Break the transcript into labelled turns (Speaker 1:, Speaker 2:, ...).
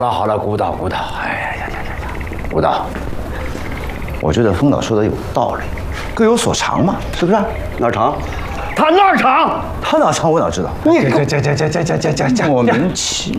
Speaker 1: 好了，鼓捣鼓捣。哎呀，鼓捣。
Speaker 2: 我觉得冯导说的有道理，各有所长嘛，是不是？
Speaker 3: 哪儿长？
Speaker 1: 他那儿长，
Speaker 2: 他哪长我哪知道？
Speaker 1: 这，
Speaker 2: 莫名其